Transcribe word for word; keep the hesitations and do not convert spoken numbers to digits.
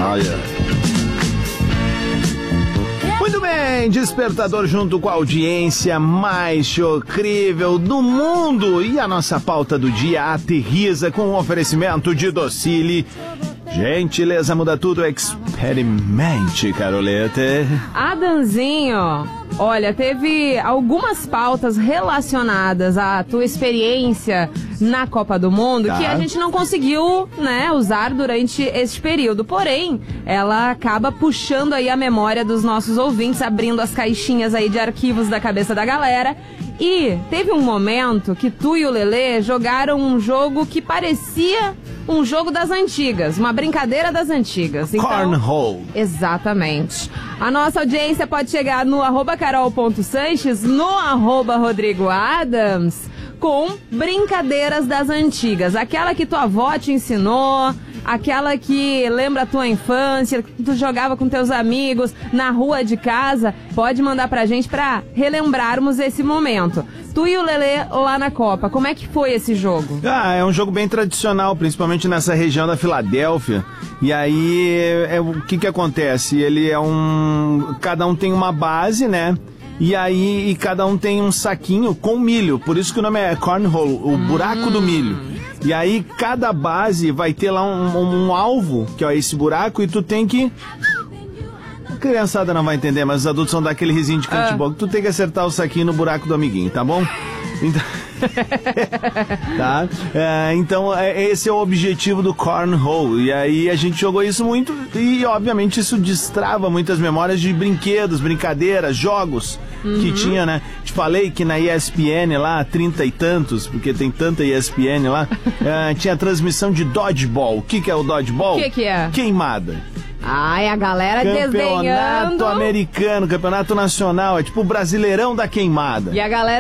Oh, yeah. Muito bem, Despertador junto com a audiência mais chocrível do mundo. E a nossa pauta do dia aterriza com um oferecimento de Docile. Gentileza muda tudo, experimente, Carolete. Adamzinho, olha, teve algumas pautas relacionadas à tua experiência na Copa do Mundo, tá, que a gente não conseguiu, né, usar durante esse período. Porém, ela acaba puxando aí a memória dos nossos ouvintes, abrindo as caixinhas aí de arquivos da cabeça da galera. E teve um momento que tu e o Lelê jogaram um jogo que parecia um jogo das antigas, uma brincadeira das antigas. Então, Cornhole. Exatamente. A nossa audiência pode chegar no arroba carol.sanches, no arroba Rodrigo Adams, com brincadeiras das antigas. Aquela que tua avó te ensinou, aquela que lembra a tua infância, que tu jogava com teus amigos na rua de casa. Pode mandar pra gente pra relembrarmos esse momento. Tu e o Lelê lá na Copa, como é que foi esse jogo? Ah, é um jogo bem tradicional, principalmente nessa região da Filadélfia. E aí, é, o que que acontece? Ele é um... Cada um tem uma base, né? E aí, e cada um tem um saquinho com milho. Por isso que o nome é cornhole, o buraco hum. do milho. E aí, cada base vai ter lá um, um, um alvo, que é esse buraco, e tu tem que... A criançada não vai entender, mas os adultos vão dar aquele risinho de canto de boca. Tu tem que acertar o saquinho no buraco do amiguinho, tá bom? Então... tá? É, então, é, esse é o objetivo do cornhole. E aí a gente jogou isso muito e, obviamente, isso destrava muitas memórias de brinquedos, brincadeiras, jogos uhum. que tinha, né? Te falei que na E S P N lá, trinta e tantos, porque tem tanta E S P N lá, é, tinha transmissão de dodgeball. O que que é o dodgeball? O que que é? Queimada. Ai, a galera campeonato desenhando. Campeonato americano, campeonato nacional, é tipo o Brasileirão da queimada. E a galera